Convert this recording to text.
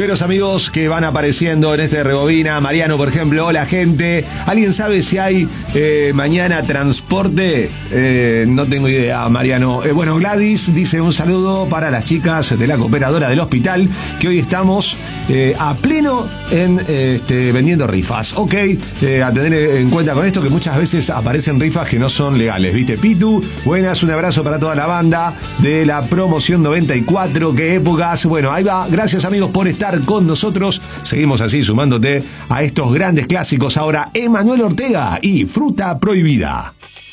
primeros amigos que van apareciendo en este Rebobina. Mariano, por ejemplo. Hola, gente. ¿Alguien sabe si hay mañana transporte? No tengo idea, Mariano. Bueno, Gladys dice un saludo para las chicas de la cooperadora del hospital, que hoy estamos a pleno en vendiendo rifas. Ok, a tener en cuenta con esto que muchas veces aparecen rifas que no son legales, ¿viste? Pitu, buenas, un abrazo para toda la banda de la promoción 94. Qué épocas. Bueno, ahí va. Gracias, amigos, por estar con nosotros. Seguimos así sumándote a estos grandes clásicos. Ahora, Emanuel Ortega y Fruta Prohibida.